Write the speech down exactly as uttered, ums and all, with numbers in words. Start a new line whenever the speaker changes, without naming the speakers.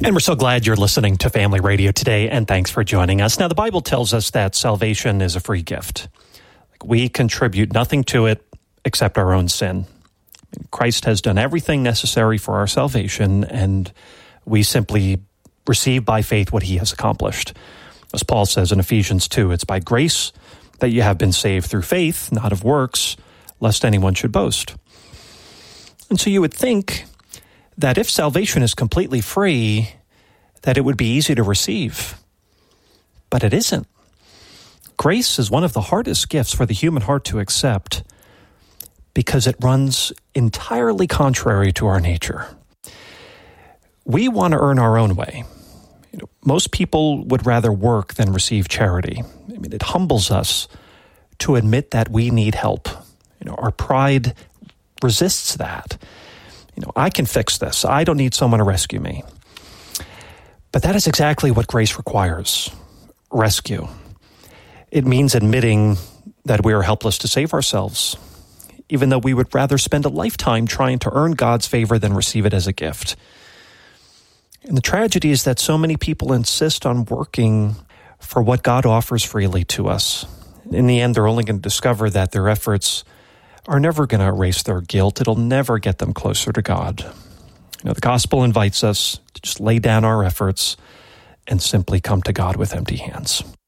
And we're so glad you're listening to Family Radio today, and thanks for joining us. Now, the Bible tells us that salvation is a free gift. Like, we contribute nothing to it except our own sin. Christ has done everything necessary for our salvation, and we simply receive by faith what he has accomplished. As Paul says in Ephesians two, it's by grace that you have been saved through faith, not of works, lest anyone should boast. And so you would think that if salvation is completely free, that it would be easy to receive. But it isn't. Grace is one of the hardest gifts for the human heart to accept because it runs entirely contrary to our nature. We want to earn our own way. You know, most people would rather work than receive charity. I mean, it humbles us to admit that we need help. You know, our pride resists that. You know, I can fix this. I don't need someone to rescue me. But that is exactly what grace requires, rescue. It means admitting that we are helpless to save ourselves, even though we would rather spend a lifetime trying to earn God's favor than receive it as a gift. And the tragedy is that so many people insist on working for what God offers freely to us. In the end, they're only going to discover that their efforts are never going to erase their guilt. It'll never get them closer to God. You know, the gospel invites us to just lay down our efforts and simply come to God with empty hands.